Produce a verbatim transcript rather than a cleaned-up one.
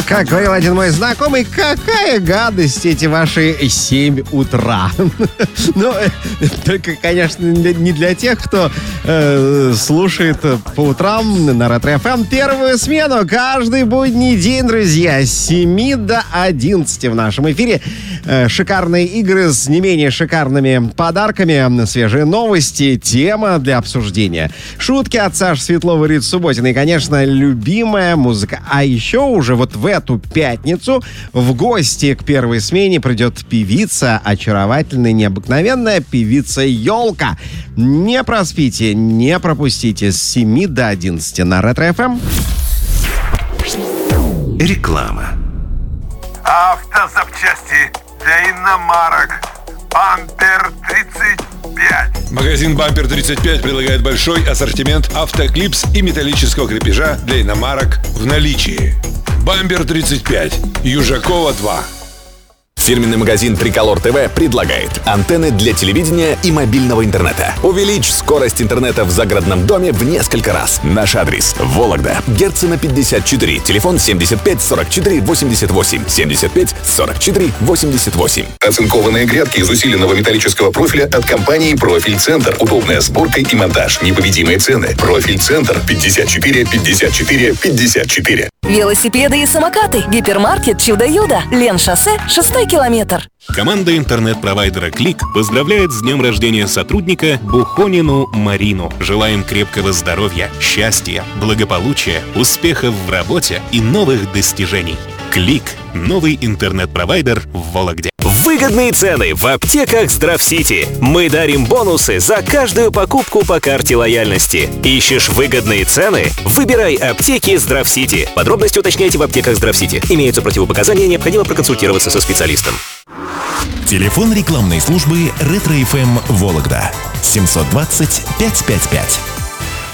как говорил один мой знакомый, какая гадость эти ваши семь утра. Ну, только, конечно, не для тех, кто э, слушает по утрам на Ретро-эф эм первую смену каждый будний день, друзья, с семи до одиннадцати в нашем эфире. Э, шикарные игры с не менее шикарными подарками, свежие новости, тема для обсуждения. Шутки от Саши Светлова, Риты Субботиной и, конечно, любимая музыка. А еще уже вот в эту пятницу в гости к первой смене придет певица, очаровательная, необыкновенная певица Ёлка. Не проспите, не пропустите с семи до одиннадцати на Ретро-эф эм. Реклама. Автозапчасти для иномарок. Бампер тридцать пять. Магазин Бампер тридцать пять предлагает большой ассортимент автоклипс и металлического крепежа для иномарок в наличии. Бампер тридцать пять. Южакова два. Фирменный магазин Триколор ТВ предлагает антенны для телевидения и мобильного интернета. Увеличь скорость интернета в загородном доме в несколько раз. Наш адрес: Вологда, Герцена пятьдесят четыре, телефон семьдесят пять сорок четыре восемьдесят восемь, семьдесят пять сорок четыре восемьдесят восемь. Оцинкованные грядки из усиленного металлического профиля от компании «Профиль Центр». Удобная сборка и монтаж. Непобедимые цены. «Профиль Центр» пятьдесят четыре пятьдесят четыре пятьдесят четыре. Велосипеды и самокаты. Гипермаркет Чудо-Юдо. Лен-шоссе, шестой километр. Команда интернет-провайдера «Клик» поздравляет с днем рождения сотрудника Бухонину Марину. Желаем крепкого здоровья, счастья, благополучия, успехов в работе и новых достижений. «Клик» — новый интернет-провайдер в Вологде. Выгодные цены в аптеках Здравсити. Мы дарим бонусы за каждую покупку по карте лояльности. Ищешь выгодные цены? Выбирай аптеки Здравсити. Подробности уточняйте в аптеках Здравсити. Имеются противопоказания, необходимо проконсультироваться со специалистом. Телефон рекламной службы Ретро-эф эм Вологда семьсот двадцать пятьсот пятьдесят пять.